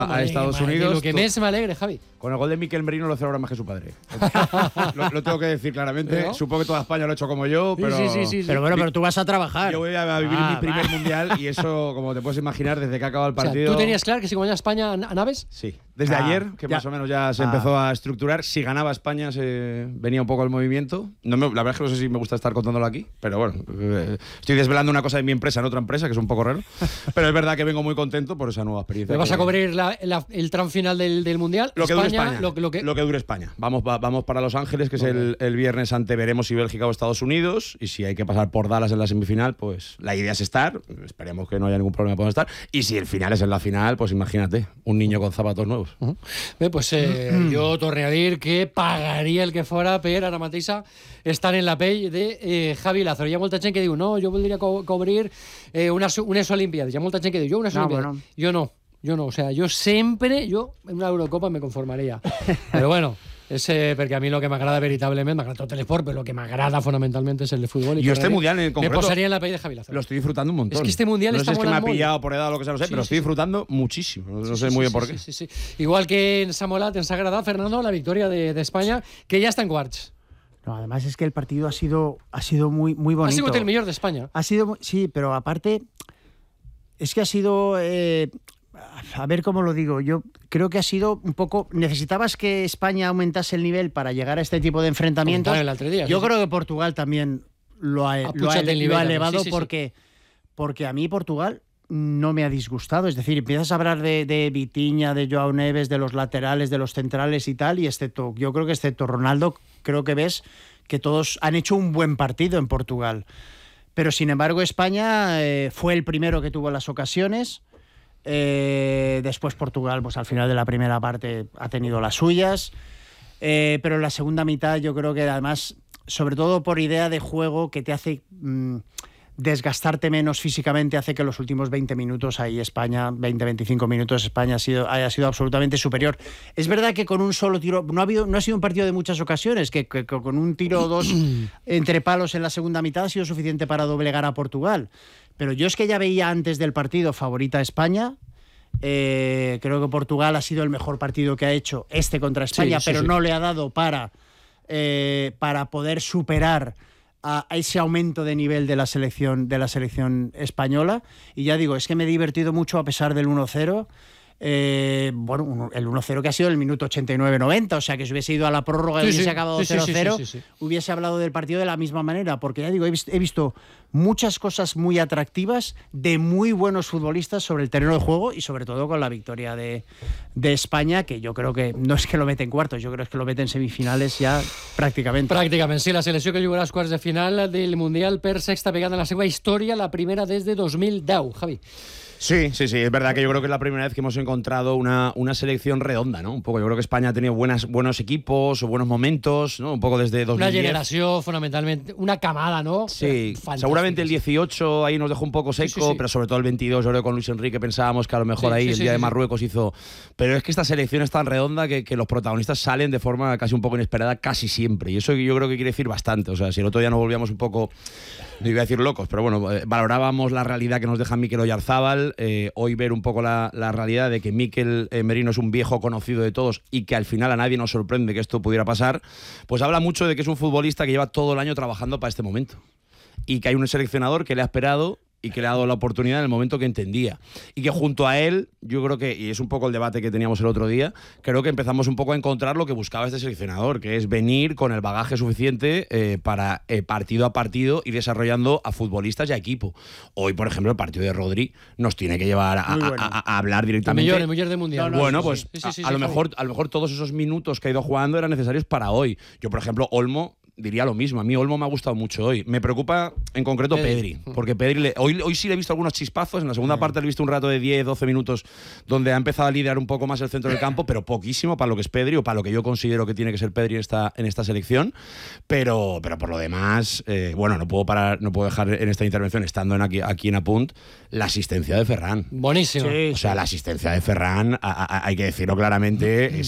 a Estados Unidos. Lo que me alegre, Javi. Con el gol de Mikel Merino lo celebra más que su padre. lo tengo que decir claramente. ¿No? Supongo que toda España lo ha hecho como yo, pero… Sí. Pero bueno, pero tú vas a trabajar. Yo voy a vivir mi primer mundial y eso, como te puedes imaginar, desde que ha acabado el partido… O sea, ¿tú tenías claro que si ganaba España a Naves? Sí. Desde ayer, que más o menos ya se empezó a estructurar. Si ganaba España, se venía un poco el movimiento. La verdad es que no sé si me gusta estar contándolo aquí, pero bueno, estoy desvelando una cosa de mi empresa en otra empresa, que es un poco raro. Pero es verdad que vengo muy contento por esa nueva experiencia. ¿Le vas a cubrir el tramo final del Mundial? Lo que dure España. Lo que dure España. Vamos para Los Ángeles, que es el viernes ante veremos si Bélgica o Estados Unidos. Y si hay que pasar por Dallas en la semifinal, pues la idea es estar. Esperemos que no haya ningún problema por estar. Y si el final es en la final, pues imagínate, un niño con zapatos nuevos. Pues yo torne a dir que pagaria el que fora per ara mateix estar en la pell de Javi Lázaro. Hi ha molta gent que diu, no, jo voldria cobrir unes Olimpiades. Hi ha molta gent que diu, jo unes Olimpiades. Bueno. Jo no, o sea, yo en una Eurocopa me conformaría. Pero bueno, és perquè a mi el que m'agrada veritablement, m'agrada tot l'esport, però el que m'agrada fonamentalmente es el de fútbol. Yo este mundial en concreto me posaría en la pell de Javi Lázaro. Lo estoy disfrutando un montón. Es que este mundial está molando. No sé, es que me ha pillado molt. por edad o lo que sea, no sé, pero estoy disfrutando muchísimo. No sé muy bien por qué. Sí. Igual que en Samolat, ens ha agradat, Fernando, la victoria de España, que ya está en quarts. No, además es que el partido ha sido muy bonito. Ha sido el mejor de España. Sí, pero aparte es que ha sido… a ver cómo lo digo, yo creo que ha sido un poco… Necesitabas que España aumentase el nivel para llegar a este tipo de enfrentamientos. Yo creo que Portugal también lo ha elevado porque a mí Portugal no me ha disgustado. Es decir, empiezas a hablar de Vitinha, de Joao Neves, de los laterales, de los centrales y tal, y yo creo que excepto Ronaldo, creo que ves que todos han hecho un buen partido en Portugal. Pero sin embargo España fue el primero que tuvo las ocasiones. Después Portugal, pues al final de la primera parte ha tenido las suyas, pero en la segunda mitad yo creo que además, sobre todo por idea de juego que te hace desgastarte menos físicamente, hace que los últimos 20 minutos ahí España, 20-25 minutos España haya sido absolutamente superior. Es verdad que con un solo tiro, no ha sido un partido de muchas ocasiones, que con un tiro o dos entre palos en la segunda mitad ha sido suficiente para doblegar a Portugal. Pero yo es que ya veía antes del partido favorita a España. Creo que Portugal ha sido el mejor partido que ha hecho contra España, pero no le ha dado para poder superar a ese aumento de nivel de la selección española. Y ya digo, es que me he divertido mucho a pesar del 1-0. El 1-0 que ha sido el minuto 89-90, o sea que si hubiese ido a la prórroga y hubiese acabado 0-0, hubiese hablado del partido de la misma manera, porque ya digo, he visto muchas cosas muy atractivas de muy buenos futbolistas sobre el terreno de juego y sobre todo con la victoria de España, que yo creo que no es que lo mete en cuartos, yo creo que lo mete en semifinales ya prácticamente. Prácticament, sí, la selecció que jugarà als quarts de final del Mundial per sexta vegada en la seva història, la primera des de 2010, Javi. Sí, es verdad que yo creo que es la primera vez que hemos encontrado una selección redonda, ¿no? Un poco, yo creo que España ha tenido buenos equipos o buenos momentos, ¿no? Un poco desde 2010. Una generación, fundamentalmente, una camada, ¿no? Sí, seguramente el 18 ahí nos dejó un poco seco, pero sobre todo el 22, yo creo que con Luis Enrique pensábamos que a lo mejor el día de Marruecos hizo… Pero es que esta selección es tan redonda que los protagonistas salen de forma casi un poco inesperada casi siempre, y eso yo creo que quiere decir bastante. O sea, si el otro día nos volvíamos un poco, no iba a decir locos, pero bueno, valorábamos la realidad que nos deja Mikel Oyarzábal. Hoy ver un poco la realidad de que Mikel Merino es un viejo conocido de todos y que al final a nadie nos sorprende que esto pudiera pasar, pues habla mucho de que es un futbolista que lleva todo el año trabajando para este momento y que hay un seleccionador que le ha esperado y que le ha dado la oportunidad en el momento que entendía. Y que junto a él, yo creo que, y es un poco el debate que teníamos el otro día, creo que empezamos un poco a encontrar lo que buscaba este seleccionador, que es venir con el bagaje suficiente para partido a partido ir desarrollando a futbolistas y a equipo. Hoy, por ejemplo, el partido de Rodri nos tiene que llevar a hablar directamente. El millor del Mundial. Bueno, pues a lo mejor todos esos minutos que ha ido jugando eran necesarios para hoy. Yo, por ejemplo, Olmo, diría lo mismo. A mí Olmo me ha gustado mucho hoy. Me preocupa en concreto Pedri, porque Pedri hoy sí le he visto algunos chispazos. En la segunda parte le he visto un rato de 10-12 minutos donde ha empezado a liderar un poco más el centro del campo, pero poquísimo para lo que es Pedri o para lo que yo considero que tiene que ser Pedri en esta selección. Pero por lo demás, no puedo dejar en esta intervención, estando aquí en Apunt, la asistencia de Ferran. Buenísimo. O sea, la asistencia de Ferran, hay que decirlo claramente,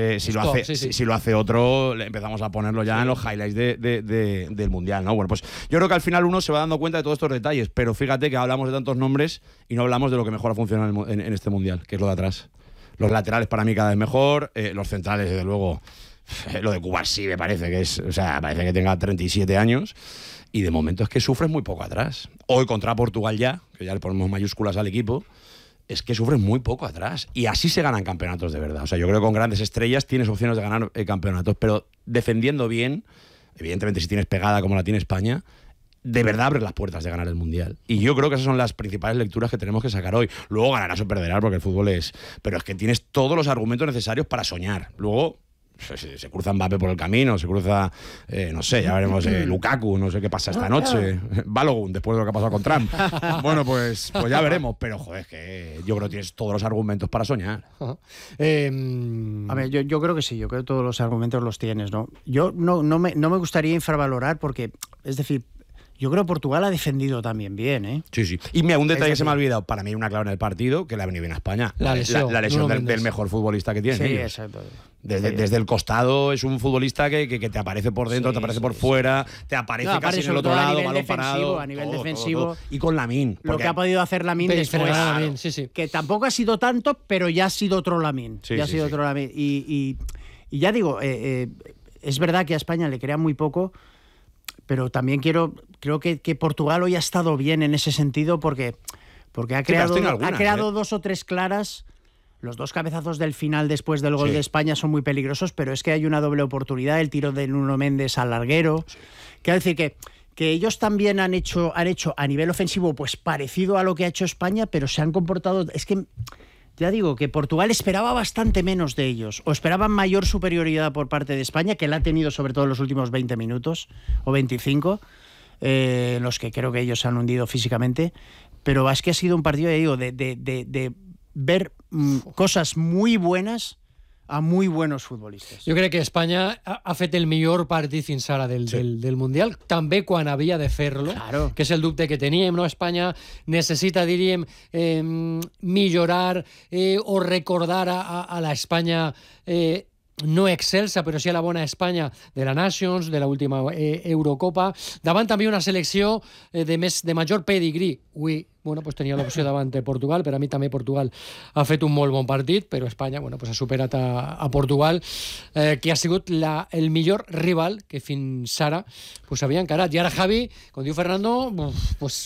si lo hace otro, empezamos a ponerlo ya en los highlights del Mundial, ¿no? Bueno, pues yo creo que al final uno se va dando cuenta de todos estos detalles, pero fíjate que hablamos de tantos nombres y no hablamos de lo que mejor ha funcionado en este Mundial, que es lo de atrás. Los laterales para mí cada vez mejor. Los centrales, desde luego, lo de Cubarsí me parece que es... O sea, parece que tenga 37 años. Y de momento es que sufres muy poco atrás. Hoy contra Portugal ya, que ya le ponemos mayúsculas al equipo, es que sufres muy poco atrás. Y así se ganan campeonatos de verdad. O sea, yo creo que con grandes estrellas tienes opciones de ganar campeonatos, pero defendiendo bien, evidentemente si tienes pegada como la tiene España, de verdad abres las puertas de ganar el Mundial. Y yo creo que esas son las principales lecturas que tenemos que sacar hoy. Luego ganarás o perderás porque el fútbol es... Pero es que tienes todos los argumentos necesarios para soñar. Luego... Se cruza Mbappé por el camino, se cruza, no sé, ya veremos, Lukaku, no sé qué pasa esta noche, Balogun, después de lo que ha pasado con Trump. Bueno, pues ya veremos, pero joder, es que yo creo que tienes todos los argumentos para soñar. A ver, yo creo que sí, yo creo que todos los argumentos los tienes, ¿no? Yo no me gustaría infravalorar porque, es decir, yo creo que Portugal ha defendido también bien, ¿eh? Sí, sí. Y mira, un detalle que se me ha olvidado, para mí una clave en el partido, que le ha venido bien a España. La lesión del mejor futbolista que tiene. Sí, exacto. Desde el costado es un futbolista que te aparece por dentro, te aparece por fuera, te aparece casi en el otro lado, balón parado. A nivel defensivo. Todo. Y con Lamine. Lo que ha podido hacer Lamine después. Lamine, sí. Que tampoco ha sido tanto, pero ya ha sido otro Lamine. Otro Lamine. Y ya digo, es verdad que a España le crea muy poco, pero también creo que Portugal hoy ha estado bien en ese sentido porque ha creado dos o tres claras. Los dos cabezazos del final después del gol de España son muy peligrosos, pero es que hay una doble oportunidad, el tiro de Nuno Méndez al larguero. Sí. Quiero decir que ellos también han hecho a nivel ofensivo pues parecido a lo que ha hecho España, pero se han comportado... Es que ya digo que Portugal esperaba bastante menos de ellos, o esperaban mayor superioridad por parte de España, que la ha tenido sobre todo en los últimos 20 minutos o 25, en los que creo que ellos se han hundido físicamente. Pero es que ha sido un partido, ya digo, de ver cosas muy buenas a muy buenos futbolistes. Jo crec que Espanya ha fet el millor partit fins ara del Mundial, també quan havia de fer-lo, claro, que és el dubte que teníem, no? Espanya necessita, diríem, millorar o recordar a la Espanya no excelsa, però sí a la bona Espanya de la Nations, de l'última Eurocopa, davant també una selecció de major pedigrí. Avui pues tenia l'opció davant de Portugal, per a mi també Portugal ha fet un molt bon partit, però Espanya pues ha superat a Portugal, que ha sigut el millor rival que fins ara havia encarat. I ara, Javi, com diu Fernando, pues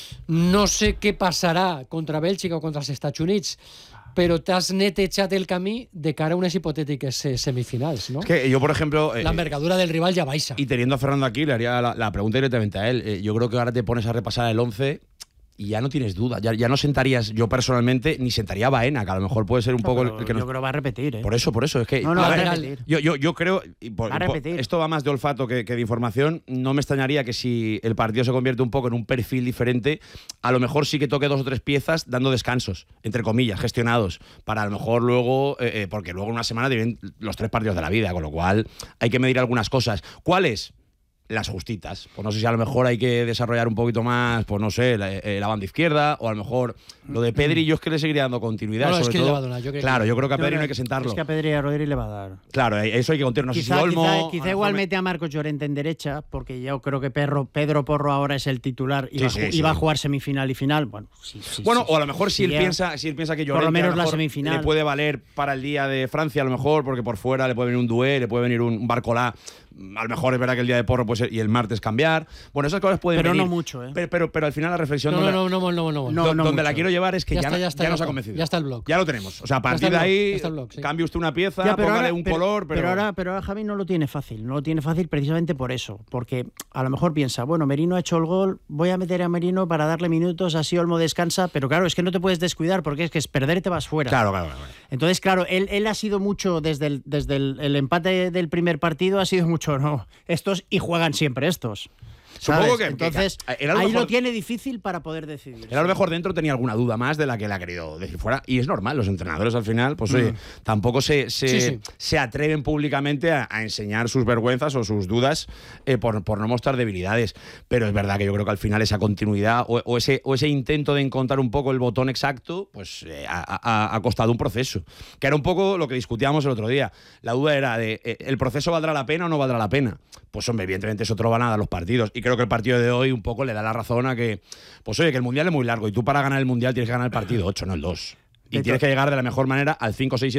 no sé què passarà contra Bèlgica o contra els Estats Units, pero te has netejat el camí de cara a unas hipotéticas semifinales, ¿no? Es que yo, por ejemplo... la envergadura del rival ya baixa. Y teniendo a Fernando aquí, le haría la pregunta directamente a él. Yo creo que ahora te pones a repasar el 11 y ya no tienes duda. Ya no sentarías, yo personalmente, ni sentaría a Baena, que a lo mejor puede ser un poco el que yo creo que va a repetir, ¿eh? Por eso. Es que... va a repetir. Yo creo... Va a repetir. Esto va más de olfato que de información. No me extrañaría que si el partido se convierte un poco en un perfil diferente, a lo mejor sí que toque 2 o 3 piezas dando descansos, entre comillas, gestionados, para a lo mejor luego... porque luego en una semana tienen los 3 partidos de la vida, con lo cual hay que medir algunas cosas. ¿Cuáles? Las justitas. Pues no sé si a lo mejor hay que desarrollar un poquito más, pues no sé, la banda izquierda, o a lo mejor lo de Pedri, yo es que le seguiría dando continuidad. No, sobre es que todo, le va a dar, yo creo que a Pedri no hay que sentarlo. Es que a Pedri y a Rodri le va a dar. Claro, eso hay que continuar. No sé si Olmo... Quizá igual mete a Marcos Llorente en derecha, porque yo creo que Pedro Porro ahora es el titular y va a jugar semifinal y final. Bueno, o a lo mejor si él piensa que Llorente por lo menos la semifinal le puede valer para el día de Francia, a lo mejor, porque por fuera le puede venir un Dué, le puede venir un Barcolá. A lo mejor es verdad que el día de Porro puede ser, y el martes cambiar. Bueno, esas cosas pueden venir. Pero no mucho, ¿eh? Pero al final la reflexión... No. Donde la quiero llevar es que ya nos ha convencido. Ya está el blog. Ya lo tenemos. O sea, a partir de ahí, cambie usted una pieza, póngale un color, pero ahora Javi no lo tiene fácil. No lo tiene fácil precisamente por eso. Porque a lo mejor piensa, bueno, Merino ha hecho el gol, voy a meter a Merino para darle minutos, así Olmo descansa. Pero claro, es que no te puedes descuidar porque es que es perder te vas fuera. Claro. Entonces, claro, él ha sido mucho, desde el empate del primer partido, ha sido mucho, no, estos y juegan siempre estos. Supongo que entonces ahí lo tiene difícil para poder decidir. Él a lo mejor dentro tenía alguna duda más de la que él ha querido decir fuera, y es normal, los entrenadores al final pues oye, tampoco se atreven públicamente a enseñar sus vergüenzas o sus dudas por no mostrar debilidades, pero es verdad que yo creo que al final esa continuidad o ese intento de encontrar un poco el botón exacto pues ha costado un proceso, que era un poco lo que discutíamos el otro día. La duda era de ¿el proceso valdrá la pena o no valdrá la pena? Pues hombre, evidentemente eso te lo van a dar los partidos, y creo que el partido de hoy un poco le da la razón a que, pues oye, que el Mundial es muy largo y tú para ganar el Mundial tienes que ganar el partido 8, no el 2. Y tienes que llegar de la mejor manera al 5, 6,